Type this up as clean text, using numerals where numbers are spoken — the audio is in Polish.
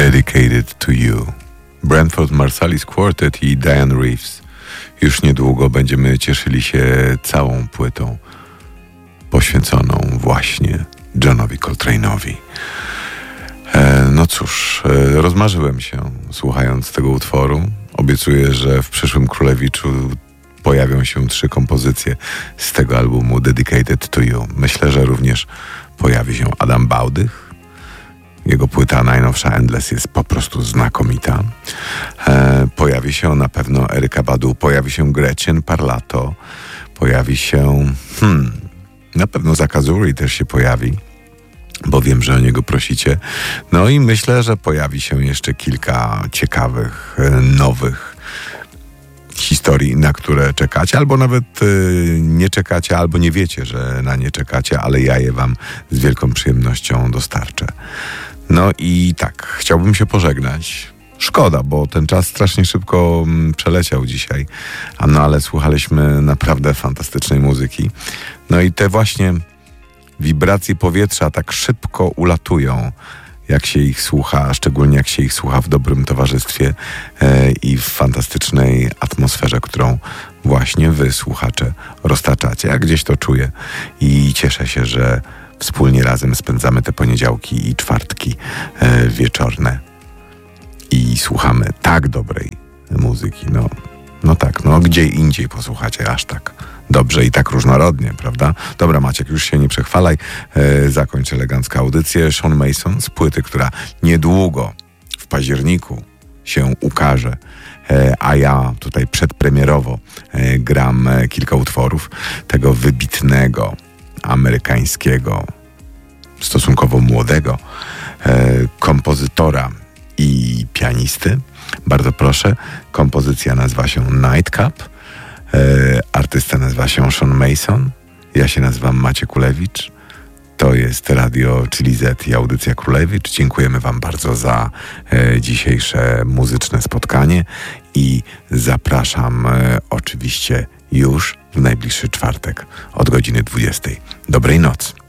Dedicated to You. Branford Marsalis Quartet i Diane Reeves. Już niedługo będziemy cieszyli się całą płytą poświęconą właśnie Johnowi Coltrane'owi. No cóż, rozmarzyłem się słuchając tego utworu. Obiecuję, że w przyszłym Królewiczu pojawią się 3 kompozycje z tego albumu Dedicated to You. Myślę, że również pojawi się Adam Bałdych. Jego płyta najnowsza Endless jest po prostu znakomita. Pojawi się na pewno Eryka Badu, pojawi się Gretchen Parlato, pojawi się na pewno Zakazuri też się pojawi, bo wiem, że o niego prosicie. No i myślę, że pojawi się jeszcze kilka ciekawych, nowych historii, na które czekacie, albo nawet nie czekacie, albo nie wiecie, że na nie czekacie, ale ja je wam z wielką przyjemnością dostarczę. No i tak, chciałbym się pożegnać. Szkoda, bo ten czas strasznie szybko przeleciał dzisiaj, no ale słuchaliśmy naprawdę fantastycznej muzyki. No i te właśnie wibracje powietrza tak szybko ulatują, jak się ich słucha, szczególnie jak się ich słucha w dobrym towarzystwie i w fantastycznej atmosferze, którą właśnie wy, słuchacze, roztaczacie. Ja gdzieś to czuję i cieszę się, że wspólnie razem spędzamy te poniedziałki i czwartki wieczorne i słuchamy tak dobrej muzyki. No tak, gdzie indziej posłuchacie aż tak dobrze i tak różnorodnie, prawda? Dobra, Maciek, już się nie przechwalaj. Zakończ elegancką audycję. Sean Mason z płyty, która niedługo w październiku się ukaże, a ja tutaj przedpremierowo gram kilka utworów tego wybitnego amerykańskiego, stosunkowo młodego kompozytora i pianisty. Bardzo proszę. Kompozycja nazywa się Nightcap. Artysta nazywa się Sean Mason. Ja się nazywam Maciek Kulewicz. To jest Radio Chili Z i audycja Królewicz. Dziękujemy wam bardzo za dzisiejsze muzyczne spotkanie i zapraszam oczywiście już w najbliższy czwartek od godziny 20. Dobrej nocy.